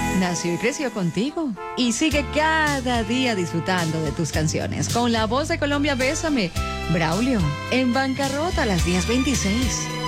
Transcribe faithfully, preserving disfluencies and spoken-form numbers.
Nació y creció contigo y sigue cada día disfrutando de tus canciones. Con la voz de Colombia, Bésame, Braulio, en bancarrota a las diez veintiséis.